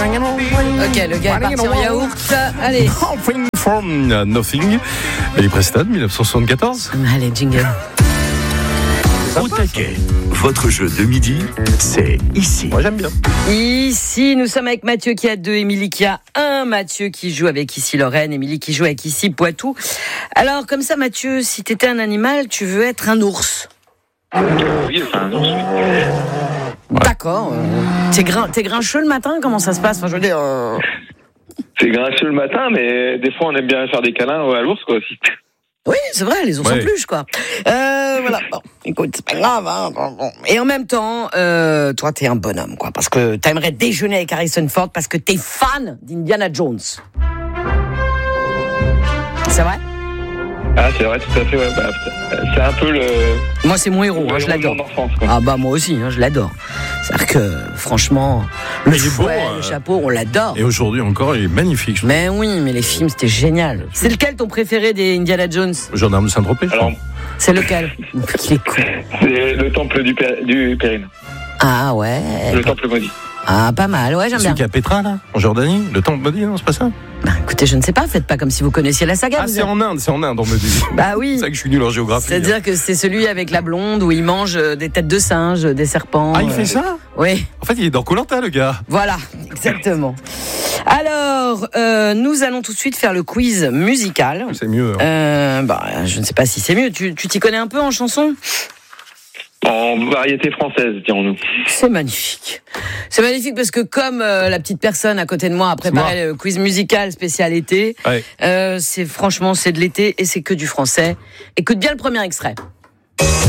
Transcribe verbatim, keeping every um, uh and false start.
Ok, le gars est parti en yaourt. Allez. Nothing from Nothing. Ellie Preston, dix-neuf cent soixante-quatorze. Allez, jingle. Au taquet, votre jeu de midi, c'est ici. Moi, j'aime bien. Ici, nous sommes avec Mathieu qui a deux, Émilie qui a un, Mathieu qui joue avec ici Lorraine, Émilie qui joue avec ici Poitou. Alors, comme ça, Mathieu, si t'étais un animal, tu veux être un ours? Oui, enfin, un ours. Ouais. D'accord. Euh, t'es, grin, t'es grincheux le matin? Comment ça se passe? Enfin, je veux dire... Euh... C'est grincheux le matin, mais des fois, on aime bien faire des câlins à l'ours, quoi, aussi. Oui, c'est vrai, les ours en ouais. peluche, quoi. Euh, voilà. Bon, écoute, c'est pas grave, hein. Bon, bon. Et en même temps, euh, toi, t'es un bonhomme, quoi, parce que t'aimerais déjeuner avec Harrison Ford parce que t'es fan d'Indiana Jones. C'est vrai? Ah, c'est vrai, tout à fait, ouais. Bah, c'est un peu le... Moi, c'est mon héros, hein, je l'adore. Enfance, quoi. Ah bah, moi aussi, hein, je l'adore. C'est-à-dire que, franchement, le Il est beau, fouet, euh... le chapeau, on l'adore. Et aujourd'hui encore, il est magnifique. Je Mais oui, mais les films, c'était génial. C'est lequel ton préféré des Indiana Jones? Gendarme de Saint-Tropez, je Alors, C'est lequel? Il est con. c'est le temple du, Pér... du Périne. Ah ouais. Le temple maudit. Ah, pas mal, ouais, j'aime Celui bien. qui a Petra, là, en Jordanie, le temple maudit, non, c'est pas ça? Bah, écoutez, je ne sais pas, faites pas comme si vous connaissiez la saga. Ah, vous c'est êtes... en Inde, c'est en Inde, on me dit. Bah oui. C'est ça que je suis nul en géographie. C'est-à-dire que c'est celui avec la blonde où il mange des têtes de singe, des serpents. Ah, il fait euh... ça? Oui. En fait, il est dans Koh-Lanta, le gars. Voilà, exactement. Alors, euh, nous allons tout de suite faire le quiz musical. C'est mieux. Hein. Euh, bah, je ne sais pas si c'est mieux. Tu, tu t'y connais un peu en chanson? En variété française, dirons-nous. C'est magnifique. C'est magnifique parce que comme euh, la petite personne à côté de moi a préparé le quiz musical spécial été, Ouais. euh, c'est franchement c'est de l'été et c'est que du français. Écoute bien le premier extrait.